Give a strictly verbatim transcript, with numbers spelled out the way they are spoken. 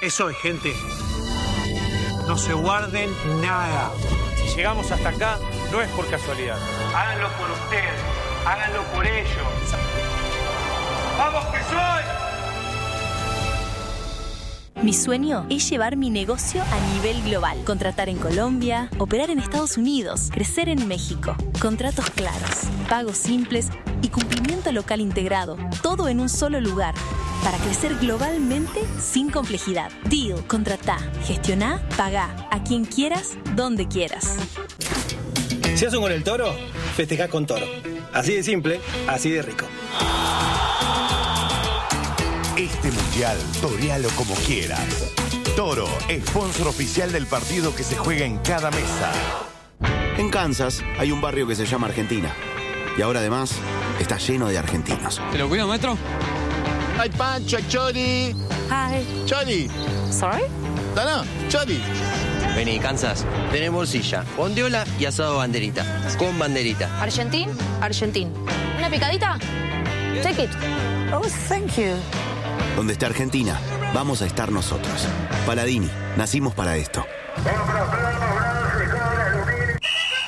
Eso es, gente. No se guarden nada. Si llegamos hasta acá, no es por casualidad. Háganlo por ustedes. Háganlo por ellos. ¡Vamos que soy! Mi sueño es llevar mi negocio a nivel global. Contratar en Colombia, operar en Estados Unidos, crecer en México. Contratos claros, pagos simples y cumplimiento local integrado. Todo en un solo lugar. Para crecer globalmente sin complejidad. Deal, contratá, gestioná, pagá. A quien quieras, donde quieras. Si haces un gol el Toro, festejás con Toro. Así de simple, así de rico. Este mundial, torealo como quieras. Toro, sponsor oficial del partido que se juega en cada mesa. En Kansas hay un barrio que se llama Argentina. Y ahora además está lleno de argentinos. ¿Te lo cuido, maestro? Hay Pancho, hay Chori. Hi. Chori. Sorry? No, no, Chori. Vení, Kansas. Tenemos morcilla, bondiola y asado banderita. Con banderita. Argentín, Argentín. ¿Una picadita? Take it. Oh, thank you. Donde está Argentina, vamos a estar nosotros. Paladini, nacimos para esto. Bueno, pero, pero, pero,